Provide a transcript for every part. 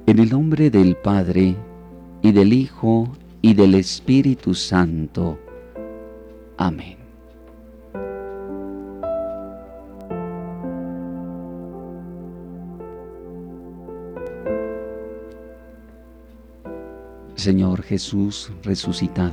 En el nombre del Padre, y del Hijo, y del Espíritu Santo. Amén. Señor Jesús resucitado,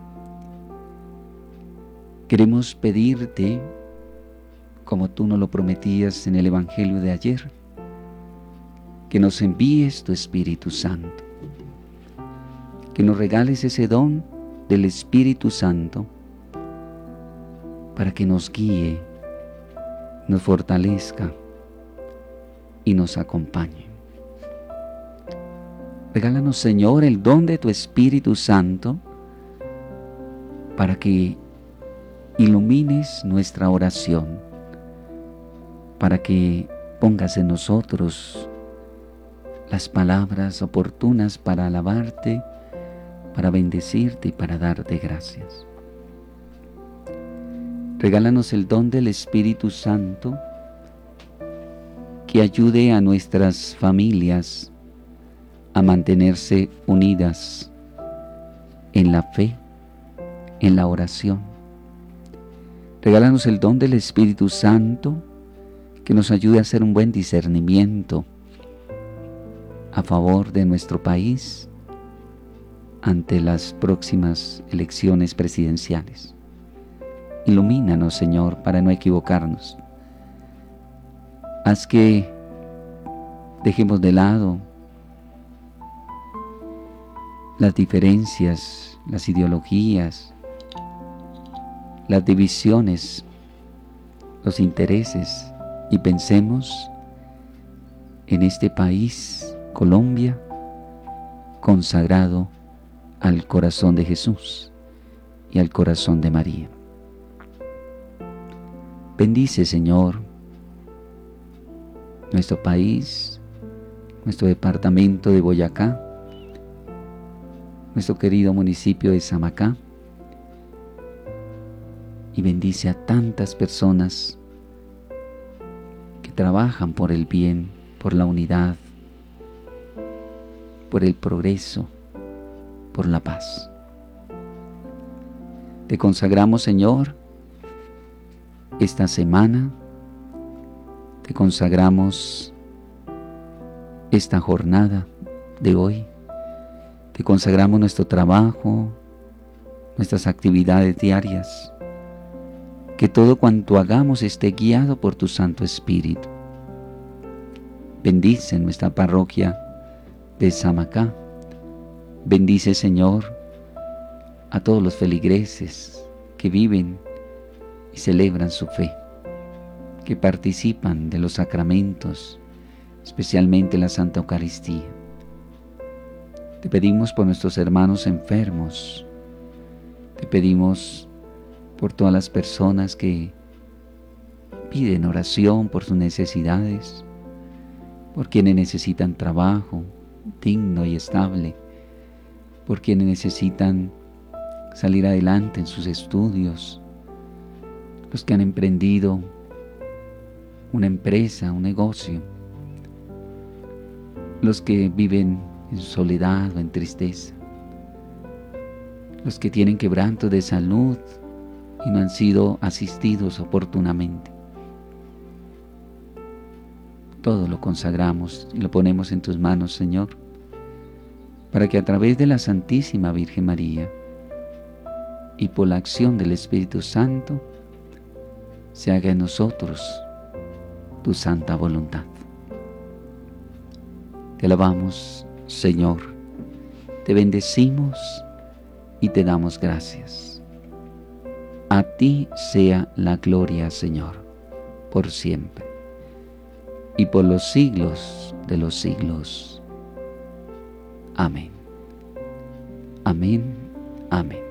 queremos pedirte, como tú nos lo prometías en el Evangelio de ayer, que nos envíes tu Espíritu Santo, que nos regales ese don del Espíritu Santo para que nos guíe, nos fortalezca y nos acompañe. Regálanos, Señor, el don de tu Espíritu Santo para que ilumines nuestra oración, para que pongas en nosotros las palabras oportunas para alabarte, para bendecirte y para darte gracias. Regálanos el don del Espíritu Santo que ayude a nuestras familias a mantenerse unidas en la fe, en la oración. Regálanos el don del Espíritu Santo que nos ayude a hacer un buen discernimiento a favor de nuestro país ante las próximas elecciones presidenciales. Ilumínanos, Señor, para no equivocarnos. Haz que dejemos de lado las diferencias, las ideologías, las divisiones, los intereses, y pensemos en este país, Colombia, consagrado al corazón de Jesús y al corazón de María. Bendice, Señor, nuestro país, nuestro departamento de Boyacá, nuestro querido municipio de Samacá, y bendice a tantas personas que trabajan por el bien, por la unidad, por el progreso, por la paz. Te consagramos, Señor, esta semana, te consagramos esta jornada de hoy, te consagramos nuestro trabajo, nuestras actividades diarias, que todo cuanto hagamos esté guiado por tu Santo Espíritu. Bendice nuestra parroquia de Samacá. Bendice, Señor, a todos los feligreses que viven y celebran su fe, que participan de los sacramentos, especialmente la Santa Eucaristía. Te pedimos por nuestros hermanos enfermos, te pedimos por todas las personas que piden oración por sus necesidades, por quienes necesitan trabajo digno y estable, por quienes necesitan salir adelante en sus estudios, los que han emprendido una empresa, un negocio, los que viven en soledad o en tristeza, los que tienen quebranto de salud y no han sido asistidos oportunamente. Todo lo consagramos y lo ponemos en tus manos, Señor, para que a través de la Santísima Virgen María y por la acción del Espíritu Santo se haga en nosotros tu santa voluntad. Te alabamos, Señor, te bendecimos y te damos gracias. A ti sea la gloria, Señor, por siempre y por los siglos de los siglos. Amén. Amén. Amén.